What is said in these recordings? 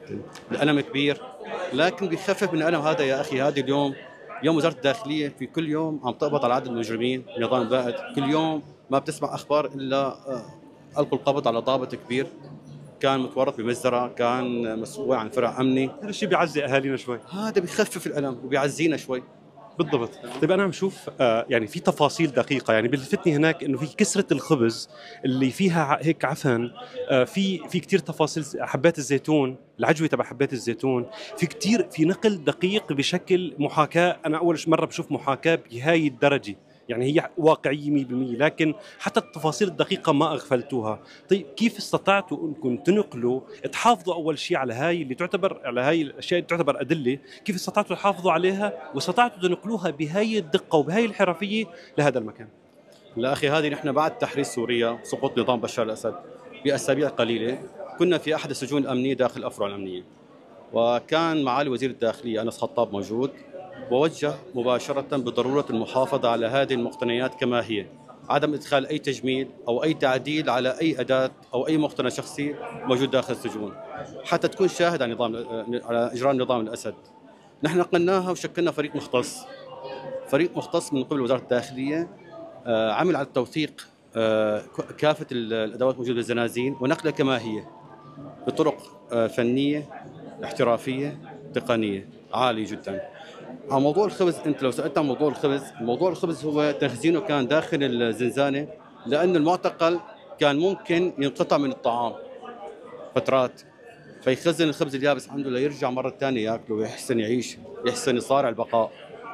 الألم كبير، لكن بيخفف من الألم هذا يا أخي. هذا اليوم يوم وزارة الداخلية في كل يوم عم تقبض على عدد المجرمين، نظام البائد كل يوم ما بتسمع أخبار إلا ألقوا القبض على ضابط كبير كان متورط بمجزرة، كان مسؤول عن فرع أمني. هذا الشيء بيعزي اهالينا شوي. هذا بيخفف الألم وبيعزينا شوي. بالضبط. طيب انا عم شوف يعني في تفاصيل دقيقه، يعني بلفتني هناك انه في كسره الخبز اللي فيها هيك عفن، في كثير تفاصيل، حبات الزيتون، العجوه تبع حبات الزيتون، في كثير، في نقل دقيق بشكل محاكاه. انا اول مره بشوف محاكاه بهاي الدرجه، يعني هي واقعيه 100%، لكن حتى التفاصيل الدقيقه ما اغفلتوها. طيب كيف استطعتوا انكم تنقلوا، تحافظوا اول شيء على هاي اللي تعتبر، على هاي الاشياء اللي تعتبر ادله، كيف استطعتوا تحافظوا عليها واستطعتوا تنقلوها بهاي الدقه وبهاي الحرفيه لهذا المكان؟ لا أخي، هذه نحن بعد تحرير سوريا سقوط نظام بشار الأسد بأسابيع قليلة كنا في أحد السجون الأمنية داخل الأفرع الأمنية، وكان معالي وزير الداخلية أنس خطاب موجود، ووجه مباشرة بضرورة المحافظة على هذه المقتنيات كما هي، عدم إدخال أي تجميل أو أي تعديل على أي أداة أو أي مقتنى شخصي موجود داخل السجون، حتى تكون شاهد على على إجراء نظام الأسد. نحن نقلناها وشكلنا فريق مختص من قبل وزارة الداخلية، عمل على التوثيق كافة الأدوات الموجودة بالزنازين ونقلها كما هي بطرق فنية احترافية تقنية عالية جدا. عن موضوع الخبز، أنت لو سألت عن موضوع الخبز هو تخزينه كان داخل الزنزانة، لأن المعتقل كان ممكن ينقطع من الطعام فترات، فيخزن الخبز اليابس عنده ليرجع مرة ثانية ياكله ويحسن يعيش، يحسن يصارع البقاء.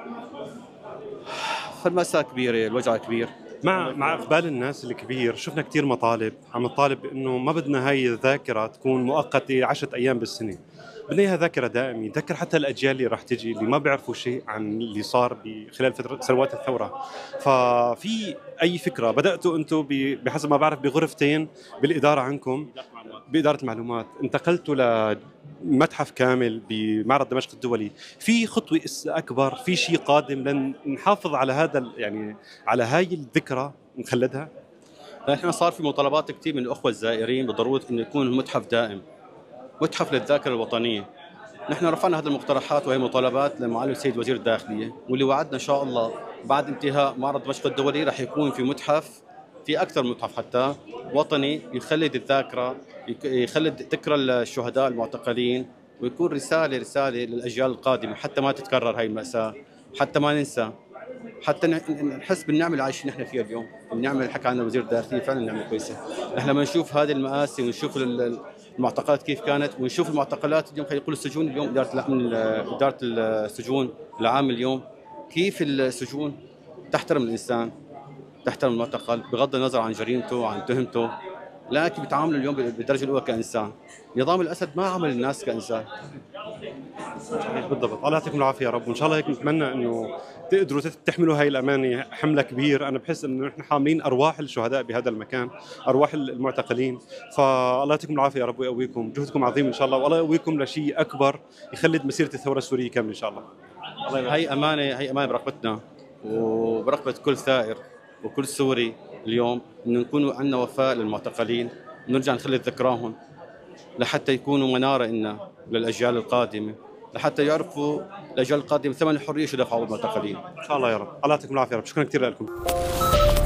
فالمأساة كبيرة، الوجع كبير. مع اقبال الناس الكبير شفنا كثير مطالب، عم نطالب انه ما بدنا هاي الذاكره تكون مؤقته 10 ايام بالسنه، بدنا اياها ذاكره دائمه، نذكر حتى الاجيال اللي راح تجي اللي ما بيعرفوا شيء عن اللي صار خلال فتره سنوات الثوره. ففي اي فكره بداتوا انتم بحسب ما بعرف بغرفتين بالاداره عندكم، باداره المعلومات، انتقلتوا لمتحف كامل بمعرض دمشق الدولي، في خطوه اكبر، في شيء قادم لنحافظ على هذا يعني على هاي الذكرى نخلدها؟ احنا صار في مطالبات كثير من الاخوه الزائرين بضروره انه يكون المتحف دائم، متحف للذاكره الوطنيه. نحن رفعنا هذه المقترحات وهي مطالبات لمعالي السيد وزير الداخليه، واللي وعدنا ان شاء الله بعد انتهاء معرض دمشق الدولي راح يكون في متحف، في اكثر متحف حتى وطني، يخلد الذاكره، يخلد ذكرى الشهداء المعتقلين، ويكون رساله للاجيال القادمه حتى ما تتكرر هاي الماساه، حتى ما ننسى، حتى نحس بالنعمه اللي عايشين نحن فيها اليوم. النعمه اللي حكى عنها وزير الداخليه فعلا نعمه كويسه. نحن لما نشوف هذه المآسي ونشوف المعتقلات كيف كانت، ونشوف المعتقلات اليوم، خلينا نقول السجون اليوم، اداره الامن، اداره السجون العام اليوم، كيف السجون تحترم الانسان، تحترم المعتقل بغض النظر عن جريمته عن تهمته، لكن بيتعاملوا اليوم بالدرجه الاولى كانسان. نظام الاسد ما عمل الناس كانسان. صحيح بالضبط. الله يعطيكم العافيه يا رب، وان شاء الله هيك نتمنى انه تقدروا تحملوا هاي الامانه، حمله كبير. انا بحس انه نحن حاملين ارواح الشهداء بهذا المكان، ارواح المعتقلين، فالله يعطيكم العافيه يا رب ويقويكم، جهدكم عظيم ان شاء الله، والله يقويكم لشيء اكبر يخلد مسيره الثوره السوريه كامله ان شاء الله. هي امانه برقبتنا وبرقبه كل ثائر وكل سوري اليوم، انه نكون عندنا وفاء للمعتقلين، نرجع نخلد ذكراهم لحتى يكونوا مناره لنا للاجيال القادمه، لحتى يعرفوا الاجيال القادمه ثمن الحريه شو دفعوا المعتقلين. ان شاء الله يا رب. الله يعطيكم العافيه يا رب، شكرا كثير لكم.